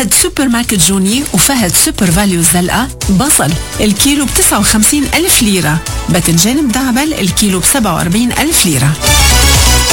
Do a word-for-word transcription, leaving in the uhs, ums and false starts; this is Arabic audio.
فهد سوبر ماركت جوني وفهد سوبر فاليو الزلقة بصل الكيلو بتسعة وخمسين ألف ليرة. باذنجان مدعبل الكيلو بسبعة وأربعين ألف ليرة.